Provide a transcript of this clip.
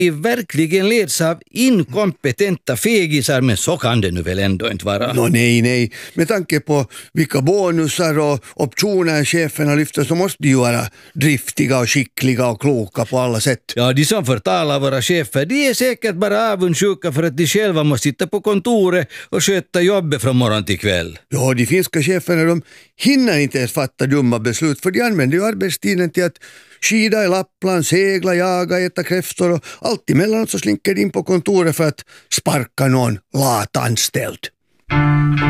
verkligen leds av inkompetenta fegisar, men så kan det nu väl ändå inte vara. Nej. Med tanke på vilka bonusar och optioner cheferna lyfter så måste de ju vara driftiga och skickliga och kloka på alla sätt. Ja, de som förtalar våra chefer, de är säkert bara avundsjuka för att de själva måste sitta på kontoret och sköta jobbet från morgon till kväll. Ja, de finska cheferna de hinner inte ens fatta dumma beslut för de använder ju arbetstiden till att skida i Lappland, segla, jaga, äta kräftor och allt emellanåt så slinker de in på kontoret för att sparka någon lat anställd.